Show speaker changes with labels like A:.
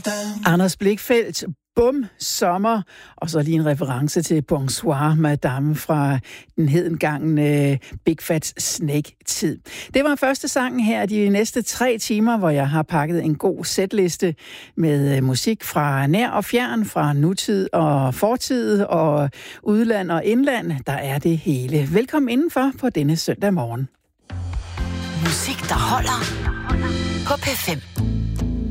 A: Anders Blichfeldt, Bum Sommer, og så lige en reference til Bonsoir Madame fra den hedengangne Big Fat Snake-tid. Det var første sangen her de næste 3 timer, hvor jeg har pakket en god setliste med musik fra nær og fjern, fra nutid og fortid og udland og indland. Der er det hele. Velkommen indenfor på denne søndag morgen.
B: Musik, der holder på P5.